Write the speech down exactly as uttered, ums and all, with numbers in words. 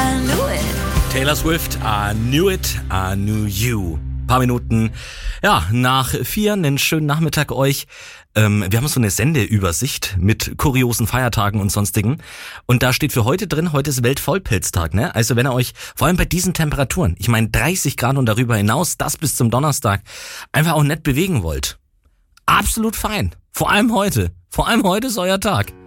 I knew it. Taylor Swift, I knew it, I knew you. Ein paar Minuten, ja, nach vier, einen schönen Nachmittag euch. Ähm, wir haben so eine Sendeübersicht mit kuriosen Feiertagen und sonstigen. Und da steht für heute drin, heute ist Weltvollpelztag, ne? Also wenn ihr euch, vor allem bei diesen Temperaturen, ich meine dreißig Grad und darüber hinaus, das bis zum Donnerstag, einfach auch nett bewegen wollt. Absolut fein. Vor allem heute. Vor allem heute ist euer Tag.